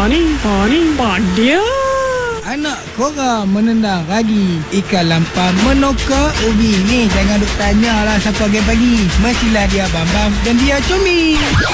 Dia. Anak korang menendang ragi, ikan lampam menokak ubi. Ni jangan duk tanya lah siapa game pagi. Mestilah dia Bambam dan dia Comel.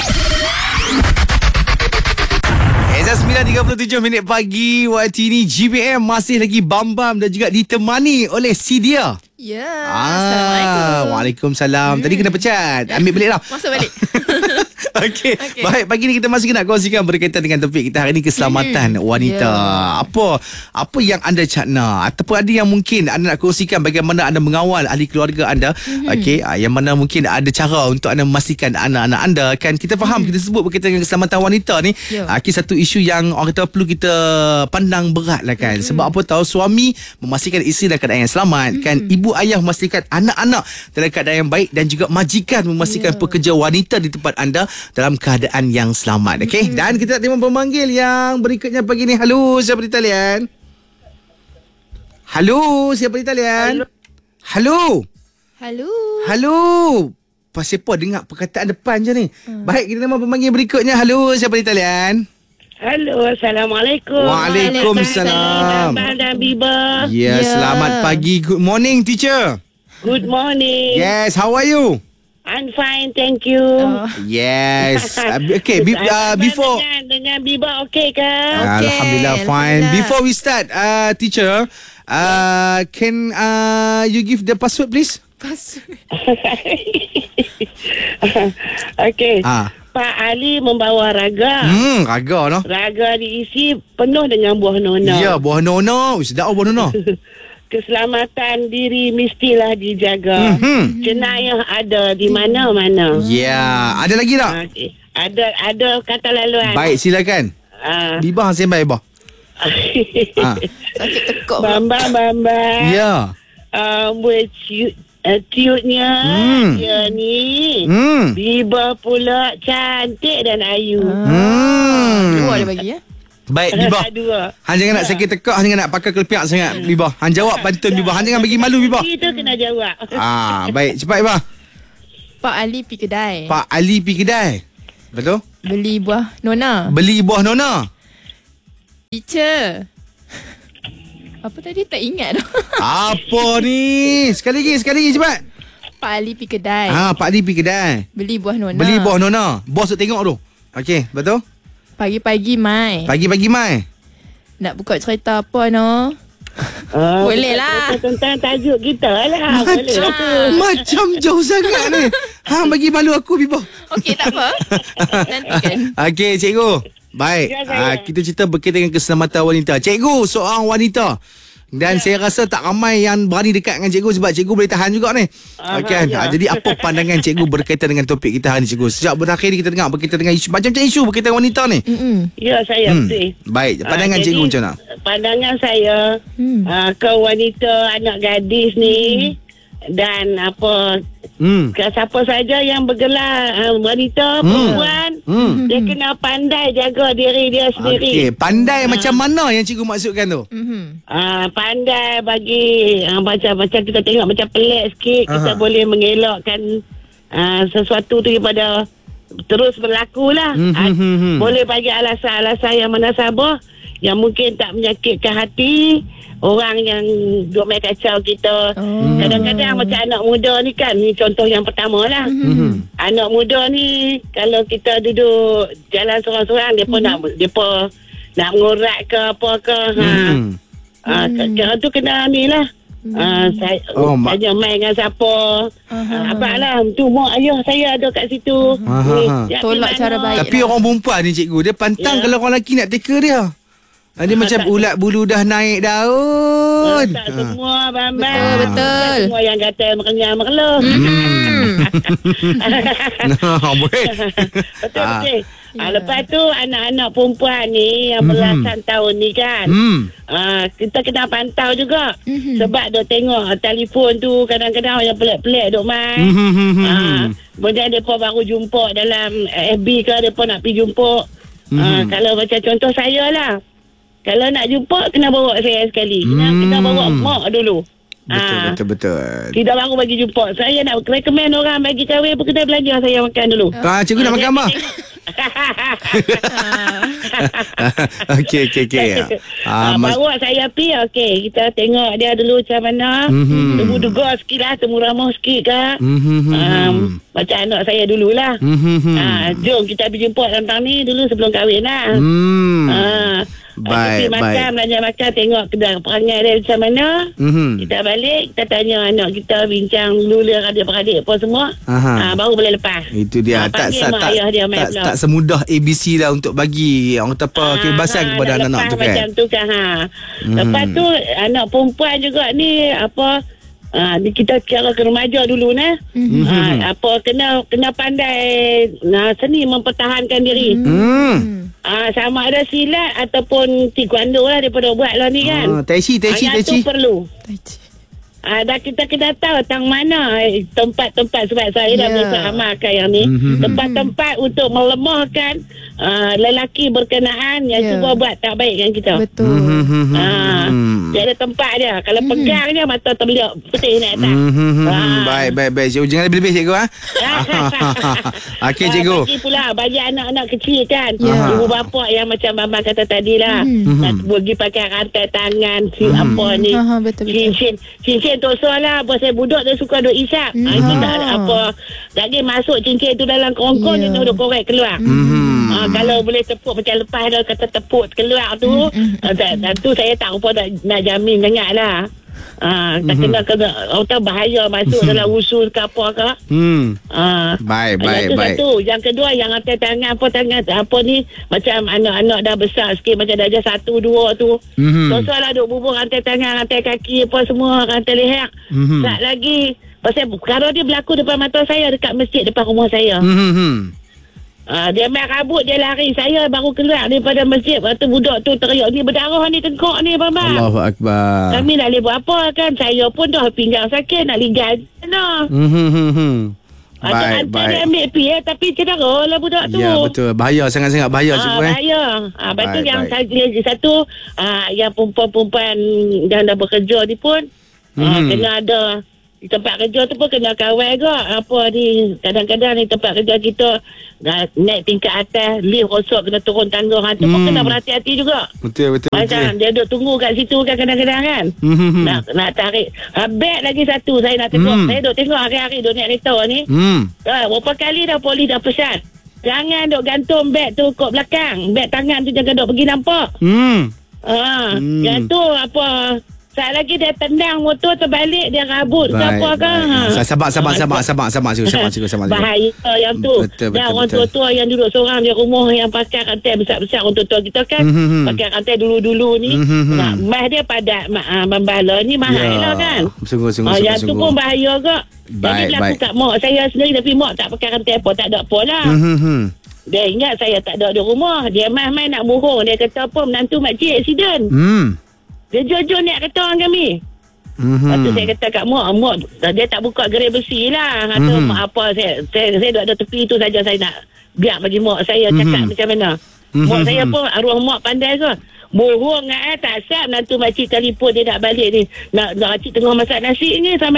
9.37 pagi waktu ini GBM masih lagi Bambam dan juga ditemani oleh Sidia. Ya, Assalamualaikum. Waalaikumsalam. Tadi kena pecat. Ambil balik lah. Masuk balik. Okey. Baik, pagi ni kita masih nak kongsikan berkaitan dengan topik kita hari ni, keselamatan wanita. Apa yang anda cakna ataupun ada yang mungkin anda nak kongsikan bagaimana anda mengawal ahli keluarga anda. Okey, yang mana mungkin ada cara untuk anda memastikan anak-anak anda kan. Kita faham kita sebut berkaitan dengan keselamatan wanita ni. Satu isu yang orang kata perlu kita pandang berat lah kan. Sebab apa tahu, suami memastikan isteri dalam keadaan yang selamat kan. Ibu ayah memastikan anak-anak dalam keadaan yang baik dan juga majikan memastikan pekerja wanita di tempat anda dalam keadaan yang selamat. Okey, dan kita nak terima pemanggil yang berikutnya pagi ni. Halo, siapa di talian? Halo, siapa di talian? Halo. Pasal apa dengar perkataan depan je ni? Baik, kita terima pemanggil berikutnya. Halo, siapa di talian? Halo, Assalamualaikum. Waalaikumsalam. Abang dan Biba. Selamat pagi. Good morning, teacher. Good morning. Yes, how are you? I'm fine, thank you. Yes. Okay, before dengan Biba okey ke? Alhamdulillah fine. Before we start, teacher, can you give the password please? Okey. Pak Ali membawa raga. Raga lah. Raga diisi penuh dengan buah nona. Ya, buah nona. Sedap buah nona. Keselamatan diri mestilah dijaga. Jenayah ada di mana-mana. Ya, ada lagi tak? Okay. Ada kata laluan. Baik, silakan. Biba hang sembah Biba. Sakit tekuk. Bambang. Ya. Buat tiutnya dia ni. Biba pula cantik dan ayu. Dua dia bagi ya. Baik, Biba. Han jangan nak sakit tekak, han jangan nak pakai kelepiak sangat, Biba. Han jawab pantun, Biba. Han jangan bagi malu, Biba. Itu kena jawab. Baik, cepat, Biba. Pak Ali pergi kedai. Pak Ali pergi kedai. Betul? Beli buah nona. Beli buah nona. Teacher. Apa tadi? Tak ingat dah. Apa ni? Sekali lagi, cepat. Pak Ali pergi kedai. Pak Ali pergi kedai. Beli buah nona. Beli buah nona. Bos tu tengok tu. Okey, betul? Pagi-pagi mai. Nak buka cerita apa no? Boleh lah. Tentang tajuk kita lah. Macam jauh sangat ni. Bagi malu aku, Biba. Okey, tak apa. Nantikan. Okey, cikgu. Baik. Kita cerita berkaitan dengan keselamatan wanita. Cikgu, seorang wanita. Dan saya rasa tak ramai yang berani dekat dengan cikgu sebab cikgu boleh tahan juga ni. Jadi apa pandangan cikgu berkaitan dengan topik kita hari ni, cikgu? Sejak berakhir ni kita dengar berkaitan dengan isu macam-macam isu berkaitan wanita ni. Ya, saya betul. Baik, pandangan cikgu macam mana? Pandangan saya ke wanita, anak gadis ni dan siapa saja yang bergelar wanita, perempuan, dia kena pandai jaga diri dia sendiri. Pandai macam mana yang cikgu maksudkan tu? Pandai bagi macam kita tengok macam pelik sikit, kita boleh mengelakkan sesuatu tu daripada terus berlaku lah. Boleh bagi alasan-alasan yang menasabah yang mungkin tak menyakitkan hati orang yang duk main kacau kita. Kadang-kadang macam anak muda ni kan, ni contoh yang pertama lah. Anak muda ni kalau kita duduk jalan seorang-seorang, depa nak mengurat ke apa ke. Kira tu kena ni lah. Saya main dengan siapa. Abang lah, tu mak ayah saya ada kat situ. Tolak cara baik. Tapi orang perempuan ni, cikgu, dia pantang kalau orang lelaki nak teka dia. Dia macam ulat bulu dah naik daun. Tak semua, Bambang. Betul. Semua yang kata merenyah-mereluh. Boleh. Betul. Lepas tu anak-anak perempuan ni yang belasan tahun ni kan, kita kena pantau juga. Sebab dia tengok telefon tu kadang-kadang yang pelik-pelik duk main. Kemudian mereka baru jumpa dalam FB ke, mereka nak pergi jumpa. Kalau macam contoh saya lah, kalau nak jumpa kena bawa saya sekali. Kena bawa mak dulu. Betul. Tidak baru bagi jumpa. Saya nak recommend orang bagi kahwin pun kena belanja saya makan dulu. Cikgu nak makan apa? Okey. Bawa saya pergi. Okey, kita tengok dia dulu macam mana. Temu duga sikit lah, temu ramah sikit ke. Macam anak saya dululah. Jom kita pergi jemput tentang ni dulu sebelum kahwin lah. Baik. Belanja makan, tengok kedai perangai dia macam mana. Kita balik, kita tanya anak kita, bincang dulu dia adik-beradik apa semua. Baru boleh lepas. Itu dia. Tak semudah ABC lah untuk bagi orang kata apa kebebasan kepada anak-anak tu kan. Macam tu kan. Lepas tu anak perempuan juga ni apa, kita cara ke remaja dulu ni. Kena pandai seni mempertahankan diri. Sama ada silat ataupun taekwondo lah daripada buat lah ni kan. Tai chi. Itu perlu. Dah kita tahu tang mana tempat-tempat, sebab saya dah biasa amalkan yang ni. Tempat-tempat untuk melemahkan lelaki berkenaan yang cuba buat tak baik dengan kita. Betul. Dia ada tempat dia. Kalau pegang dia, mata terbeliak putih nak tak. Baik. Cikgu jangan lebih-lebih cikgu. Okey cikgu. Bagi pula bagi anak-anak kecil kan. Ibu bapa yang macam Mama kata tadi lah. Nak pergi pakai rantai tangan, apa ni. Cincin tosol lah. Bos saya budak dia suka duk isap. Itu tak apa. Lagi masuk cincin tu dalam kerongkong, dia duk korek keluar. Kalau boleh tepuk macam lepas dah kata tepuk keluar tu, tu saya tak apa nak jamin sangat lah. Kena orang tahu bahaya masuk dalam usus ke apa ke. Baik. Satu. Yang kedua, yang rantai tangan apa ni, macam anak-anak dah besar sikit, macam dah 1, 2 tu. Tosol lah duk bubuh rantai tangan, rantai kaki apa semua, rantai leher. Tak lagi pasal kalau dia berlaku depan mata saya dekat masjid depan rumah saya. Dia main rabut, dia lari. Saya baru keluar daripada masjid. Lepas tu budak tu teriak, ni berdarah ni, tengkok ni, Bambang. Allahu Akbar. Kami nak boleh buat apa kan. Saya pun dah pinggang sakit, nak ligat. Baik. Dia ambil pergi tapi cedera lah budak tu. Ya betul. Bahaya, sangat-sangat bahaya cikgu. Bahaya. Lepas tu yang satu, yang perempuan-perempuan dah bekerja ni pun kena ada di tempat kerja tu pun kena kawal juga. Apa ni, kadang-kadang ni tempat kerja kita naik tingkat atas, lift rosak, kena turun tangga, tu pun kena berhati-hati juga. Betul. Macam dia duduk tunggu kat situ kan kadang-kadang kan. Nak tarik beg lagi satu. Saya nak tengok. Saya duduk tengok hari-hari duduk naik kereta ni. Berapa kali dah polis dah pesan, jangan duk gantung beg tu kat belakang. Beg tangan tu jangan duk pergi nampak. Yang tu apa, saat lagi dia tendang motor terbalik, dia rabut ke apa ke. Sabar cikgu. Bahaya yang tu. Dan orang tua-tua yang duduk seorang di rumah yang pakai rantai besar-besar, orang tua-tua kita kan pakai rantai dulu-dulu ni. Mas dia padat membala ni mahal lah kan. Sungguh. Yang tu pun bahaya ke. Jadi berlaku kat mak saya sendiri, tapi mak tak pakai rantai apa, tak ada apa lah. Dia ingat saya tak ada di rumah. Dia main-main nak bohong. Dia kata apa, menantu makcik accident. Dia jujur naik kereta dengan kami. Lepas tu saya kata kat mak, dia tak buka gerai besi lah. Kata mak apa, saya duduk ada tepi tu saja, saya nak biar bagi mak saya cakap macam mana. Mak saya pun, arwah mak pandai ke. Bohong tak sap, nanti makcik telefon dia nak balik ni. Nak makcik tengah masak nasi ni sampai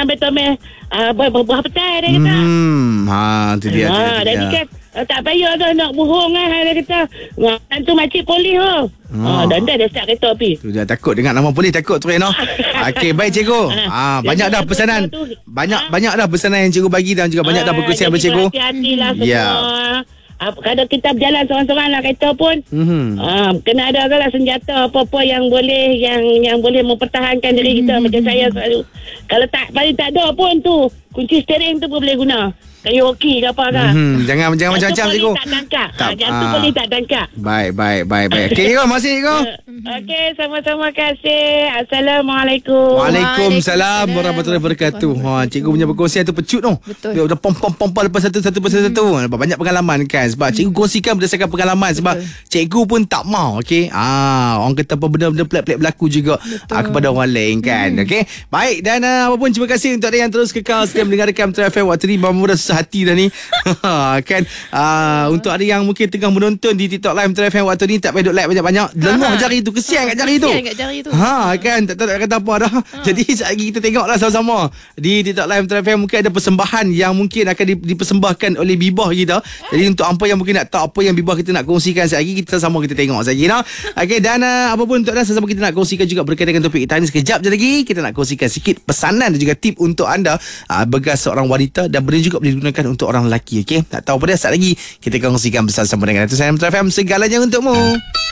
berapa petai dia kata. Tu dia. Jadi kan tak payah dah nak bohong dia kata. Nanti makcik polis dan dia start kereta api. Tu dia, takut dengar nama polis, takut tu Okey, baik cikgu. Banyak dah pesanan. Banyak dah pesanan yang cikgu bagi dan juga banyak dah perkongsian bercikgu. Hati-hatilah semua. Kalau kita berjalan seorang-seorang lah kereta pun kena ada lah senjata apa-apa yang boleh yang boleh mempertahankan diri kita. Macam saya selalu, kalau paling tak ada pun tu kunci steering tu pun boleh guna. Kayu hoki ke apa kan. Jangan macam-macam cikgu. Yang tu boleh tak tangkap. Baik. Okey cikgu, masih cikgu. Okey, sama-sama kasih. Assalamualaikum. Waalaikumsalam warahmatullahi wabarakatuh. Cikgu punya perkongsian tu pecut tu. Dia dah pom lepas satu. Banyak pengalaman kan. Sebab cikgu kongsikan berdasarkan pengalaman. Sebab cikgu pun tak mau. Okey. Orang kata apa benda-benda pelik-pelik berlaku juga kepada orang lain kan. Okey. Baik, dan apa pun terima kasih untuk anda yang terus kekal setia yang mendengarkan Metro FM waktu ni Bang dah susah hati dah ni. Kan untuk ada yang mungkin tengah menonton di TikTok Live Metro FM waktu ni, tak payah duk like banyak-banyak. Lenguh jari tu, kesian kat jari tu. Kesian kat jari tu. Kan tak tahu nak kata apa dah. Jadi sekejap lagi kita tengoklah sama-sama di TikTok Live Metro FM. Mungkin ada persembahan yang mungkin akan dipersembahkan oleh Bibah kita. Jadi untuk apa yang mungkin nak tahu apa yang Bibah kita nak kongsikan sekejap lagi, kita sama kita tengok sekejap lagi. Okey, dan apa pun untuk anda, sama kita nak kongsikan juga berkaitan dengan topik kita ni. Sekejap je lagi kita nak kongsikan sikit pesanan dan juga tip untuk anda bagi seorang wanita, dan boleh juga boleh digunakan untuk orang lelaki. Okey, tak tahu apa dia, sekejap lagi kita kongsikan bersama-sama dengan Metro FM, segalanya untukmu.